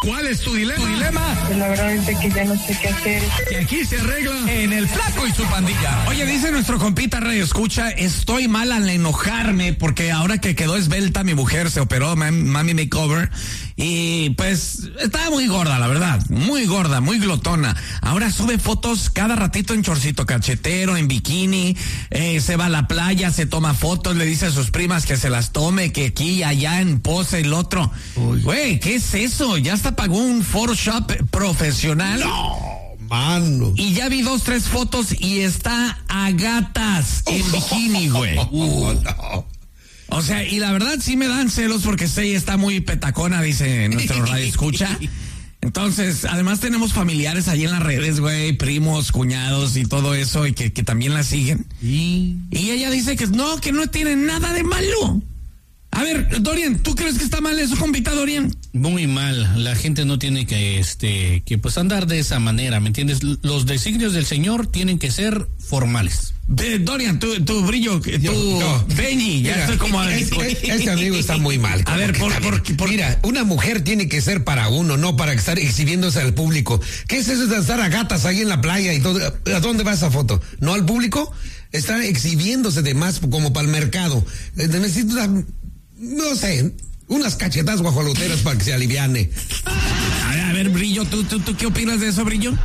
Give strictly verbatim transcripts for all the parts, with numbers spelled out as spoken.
¿Cuál es tu dilema? ¿Tu dilema? Pues la verdad es de que ya no sé qué hacer. Que aquí se arregla en El Flaco y su pandilla. Oye, dice nuestro compita Radio Escucha, estoy mal al enojarme porque ahora que quedó esbelta mi mujer se operó Mami Makeover y pues estaba muy gorda, la verdad, muy gorda, muy glotona. Ahora sube fotos cada ratito en chorcito cachetero, en bikini, eh, se va a la playa, se toma fotos, le dice a sus primas que se las tome, que aquí y allá en pose el otro. Güey, ¿qué es eso? Ya hasta pagó un Photoshop profesional. No, mano. Y ya vi dos, tres fotos y está a gatas en bikini, güey. Uh. No. O sea, y la verdad sí me dan celos porque sí está muy petacona, dice nuestro radio escucha. Entonces, además tenemos familiares ahí en las redes, güey, primos, cuñados y todo eso, y que, que también la siguen. Y... y ella dice que no, que no tiene nada de malo. A ver, Dorian, ¿tú crees que está mal eso, compita, Dorian? Muy mal. La gente no tiene que, este, que pues andar de esa manera, ¿me entiendes? Los designios del Señor tienen que ser formales. De, Dorian, tu, tu brillo, tu no. Benji, ya Mira, estoy como... Este, este amigo está muy mal. A ver, por, por, por, Mira, una mujer tiene que ser para uno, no para estar exhibiéndose al público. ¿Qué es eso de estar a gatas ahí en la playa y todo? ¿A dónde va esa foto? ¿No al público? Está exhibiéndose de más como para el mercado. Necesita, no sé, unas cachetadas guajoloteras para que se aliviane. A ver, a ver, Brillo, ¿tú, tú, ¿tú qué opinas de eso, Brillo?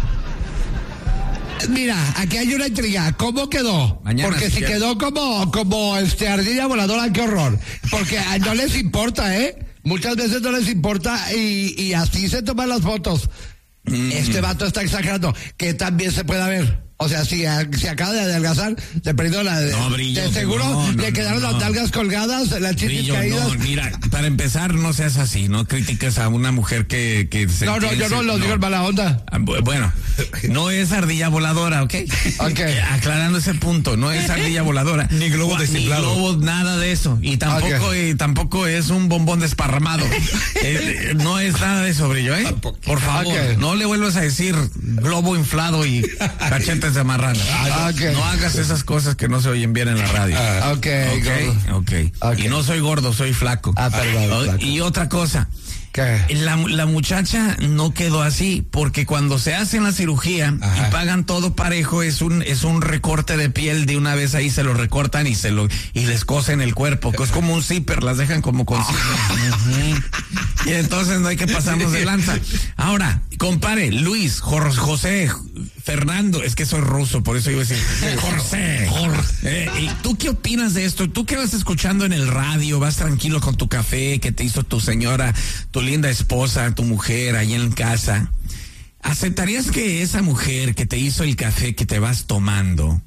Mira, aquí hay una intriga. ¿Cómo quedó? Mañana Porque si ya. quedó como, como este ardilla voladora, qué horror. Porque no les importa, ¿eh? Muchas veces no les importa y, y así se toman las fotos. Mm. Este vato está exagerando. Que también se pueda ver. O sea, si, si acaba de adelgazar, se perdió la... No, Brillo, de seguro no, no, le quedaron no, las no. nalgas colgadas, las chichis Brillo, caídas. no, mira, para empezar, no seas así, no critiques a una mujer que... que se No, no, yo no lo digo en mala onda. Ah, Bueno, no es ardilla voladora, ¿ok? Ok. Aclarando ese punto, no es ardilla voladora. Ni globo Ni desinflado. globo, nada de eso. Y tampoco, Okay. y tampoco es un bombón desparramado. eh, no es nada de eso, Brillo, ¿eh? Por favor, Okay. no le vuelvas a decir globo inflado y cachetes de marrano. Okay. No hagas esas cosas que no se oyen bien en la radio. Ah, ok, Ok, okay. Ok. Y no soy gordo, soy flaco. Ah, perdón, Ah, flaco. Y otra cosa. ¿Qué? La, la muchacha no quedó así, porque cuando se hacen la cirugía Ajá. y pagan todo parejo, es un es un recorte de piel de una vez ahí, se lo recortan y se lo y les cosen el cuerpo, que es como un zipper, las dejan como con zipper. Y entonces no hay que pasarnos de lanza. Ahora, compare, Luis, Jor- José, Fernando, es que soy ruso, por eso iba a decir José. Eh, ¿y tú qué opinas de esto? ¿Tú qué vas escuchando en el radio? ¿Vas tranquilo con tu café que te hizo tu señora, tu linda esposa, tu mujer ahí en casa? ¿Aceptarías que esa mujer que te hizo el café que te vas tomando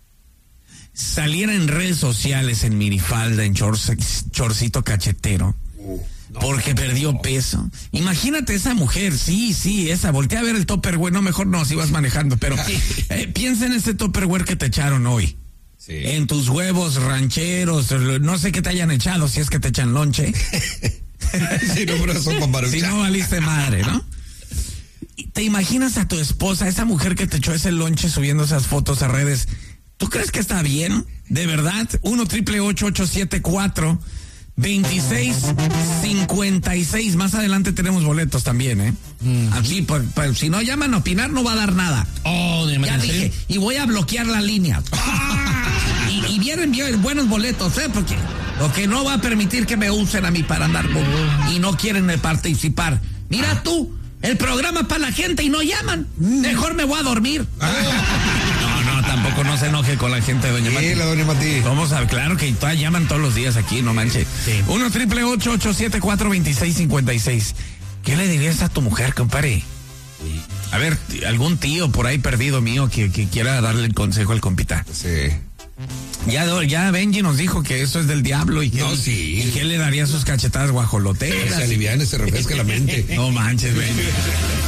saliera en redes sociales en minifalda, en chorci- chorcito cachetero? Porque perdió peso. Imagínate esa mujer, sí, sí, esa, voltea a ver el Tupperware, no, mejor no, si vas manejando, pero eh, piensa en ese Tupperware que te echaron hoy. Sí. En tus huevos rancheros, no sé qué te hayan echado, si es que te echan lonche. Sí, no, pero son para Si no valiste madre, ¿no? Y ¿te imaginas a tu esposa, esa mujer que te echó ese lonche subiendo esas fotos a redes? ¿Tú crees que está bien? ¿De verdad? uno triple ocho ocho siete cuatro veintiséis cincuenta y seis. Más adelante tenemos boletos también, ¿eh? Mm. Así, por, por, si no llaman a opinar, no va a dar nada. Oh, de Ya manera dije, y voy a bloquear la línea. y, y vienen bien buenos boletos, ¿eh? Porque lo que no va a permitir que me usen a mí para andar y no quieren participar. Mira tú, el programa para la gente y no llaman. Mejor me voy a dormir. No, no, tampoco no se enoje con la gente de Doña Mati. Sí, la Doña Mati. Vamos a, claro que todas llaman todos los días aquí, no manches. Sí. uno triple ocho ocho siete cuatro veintiséis cincuenta y seis. ¿Qué le dirías a tu mujer, compadre? A ver, algún tío por ahí perdido mío que, que quiera darle el consejo al compita. Sí. Ya, ya Benji nos dijo que eso es del diablo y que, No, sí. y que le daría sus cachetadas guajoloteras. Se aliviane, se refresca la mente. No manches, Benji.